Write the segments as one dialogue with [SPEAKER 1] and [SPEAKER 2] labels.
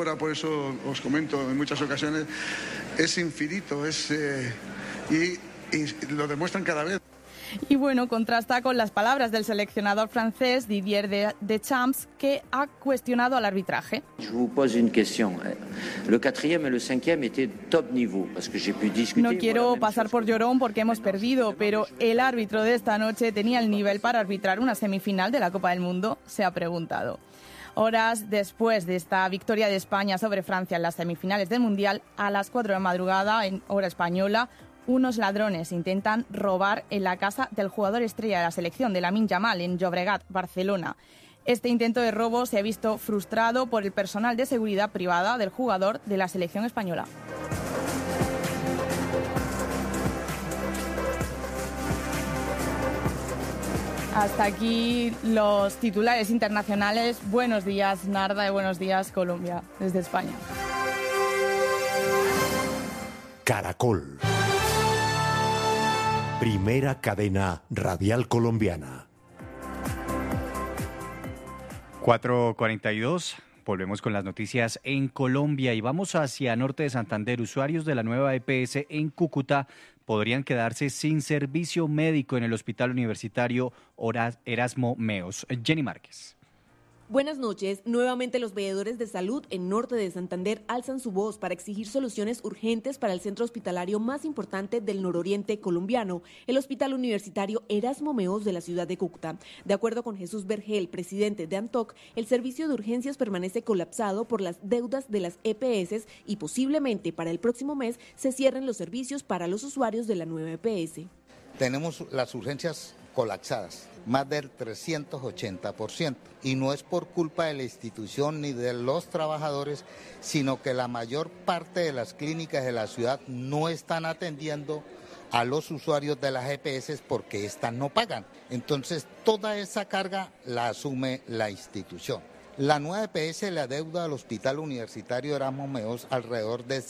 [SPEAKER 1] ahora, por eso os comento en muchas ocasiones, es infinito, y lo demuestran cada vez.
[SPEAKER 2] Y bueno, contrasta con las palabras del seleccionador francés Didier Deschamps, que ha cuestionado al arbitraje. No quiero pasar por llorón porque hemos perdido, pero ¿el árbitro de esta noche tenía el nivel para arbitrar una semifinal de la Copa del Mundo?, se ha preguntado. Horas después de esta victoria de España sobre Francia en las semifinales del Mundial, a las 4 de la madrugada, en hora española, unos ladrones intentan robar en la casa del jugador estrella de la selección, de Lamine Yamal, en Llobregat, Barcelona. Este intento de robo se ha visto frustrado por el personal de seguridad privada del jugador de la selección española. Hasta aquí los titulares internacionales. Buenos días, Narda, y buenos días, Colombia, desde España.
[SPEAKER 3] Caracol. Primera cadena radial colombiana.
[SPEAKER 4] 4:42. Volvemos con las noticias en Colombia y vamos hacia Norte de Santander. Usuarios de la nueva EPS en Cúcuta podrían quedarse sin servicio médico en el Hospital Universitario Erasmo Meos. Jenny Márquez.
[SPEAKER 5] Buenas noches. Nuevamente los veedores de salud en Norte de Santander alzan su voz para exigir soluciones urgentes para el centro hospitalario más importante del nororiente colombiano, el Hospital Universitario Erasmo Meos de la ciudad de Cúcuta. De acuerdo con Jesús Vergel, presidente de ANTOC, el servicio de urgencias permanece colapsado por las deudas de las EPS y posiblemente para el próximo mes se cierren los servicios para los usuarios de la nueva EPS.
[SPEAKER 6] Tenemos las urgencias colapsadas, más del 380%, y no es por culpa de la institución ni de los trabajadores, sino que la mayor parte de las clínicas de la ciudad no están atendiendo a los usuarios de las EPS porque estas no pagan. Entonces, toda esa carga la asume la institución. La nueva EPS le adeuda al Hospital Universitario Erasmo Meos alrededor de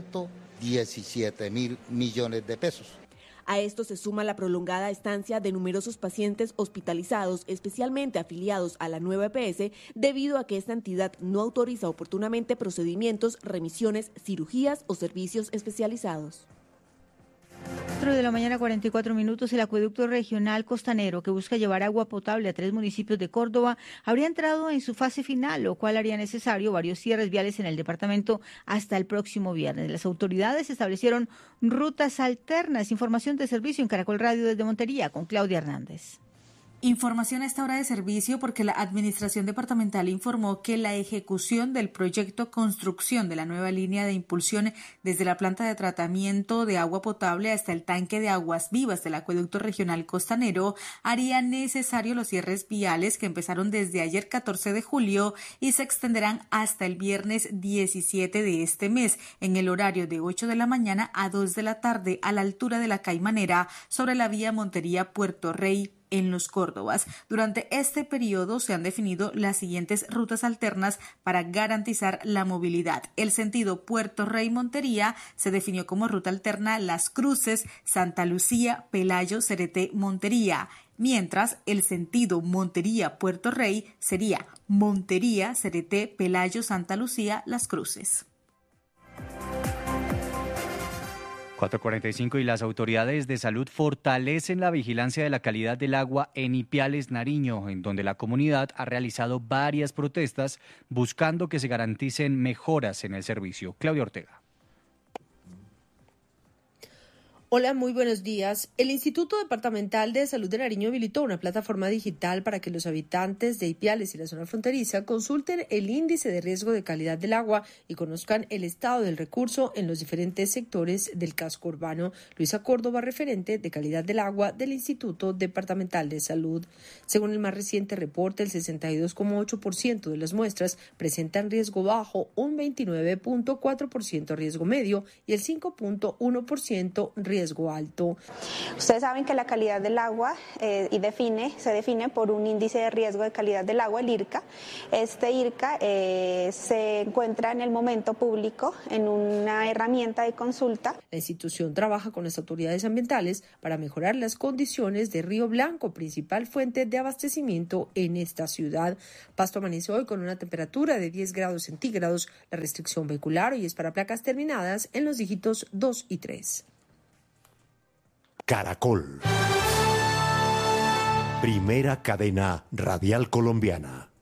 [SPEAKER 6] 117.000 millones de pesos.
[SPEAKER 5] A esto se suma la prolongada estancia de numerosos pacientes hospitalizados, especialmente afiliados a la nueva EPS, debido a que esta entidad no autoriza oportunamente procedimientos, remisiones, cirugías o servicios especializados.
[SPEAKER 7] 4 de la mañana, 44 minutos. El acueducto regional costanero, que busca llevar agua potable a 3 municipios de Córdoba, habría entrado en su fase final, lo cual haría necesario varios cierres viales en el departamento hasta el próximo viernes. Las autoridades establecieron rutas alternas. Información de servicio en Caracol Radio desde Montería con Claudia Hernández.
[SPEAKER 8] Información a esta hora de servicio porque la Administración Departamental informó que la ejecución del proyecto construcción de la nueva línea de impulsión desde la planta de tratamiento de agua potable hasta el tanque de aguas vivas del acueducto regional costanero haría necesario los cierres viales que empezaron desde ayer 14 de julio y se extenderán hasta el viernes 17 de este mes en el horario de 8 de la mañana a 2 de la tarde a la altura de la Caimanera sobre la vía Montería-Puerto Rey en Los Córdobas. Durante este periodo se han definido las siguientes rutas alternas para garantizar la movilidad. El sentido Puerto Rey-Montería se definió como ruta alterna Las Cruces, Santa Lucía, Pelayo, Cereté, Montería, mientras el sentido Montería-Puerto Rey sería Montería, Cereté, Pelayo, Santa Lucía, Las Cruces.
[SPEAKER 4] 4:45 y las autoridades de salud fortalecen la vigilancia de la calidad del agua en Ipiales, Nariño, en donde la comunidad ha realizado varias protestas buscando que se garanticen mejoras en el servicio. Claudia Ortega.
[SPEAKER 9] Hola, muy buenos días. El Instituto Departamental de Salud de Nariño habilitó una plataforma digital para que los habitantes de Ipiales y la zona fronteriza consulten el índice de riesgo de calidad del agua y conozcan el estado del recurso en los diferentes sectores del casco urbano. Luisa Córdoba, referente de calidad del agua del Instituto Departamental de Salud. Según el más reciente reporte, el 62,8% de las muestras presentan riesgo bajo, un 29,4% riesgo medio y el 5,1% riesgo riesgo alto.
[SPEAKER 10] Ustedes saben que la calidad del agua se define por un índice de riesgo de calidad del agua, el IRCA. Este IRCA se encuentra en el momento público en una herramienta de consulta.
[SPEAKER 9] La institución trabaja con las autoridades ambientales para mejorar las condiciones de Río Blanco, principal fuente de abastecimiento en esta ciudad. Pasto amanece hoy con una temperatura de 10 grados centígrados. La restricción vehicular hoy es para placas terminadas en los dígitos 2 y 3.
[SPEAKER 3] Caracol. Primera cadena radial colombiana.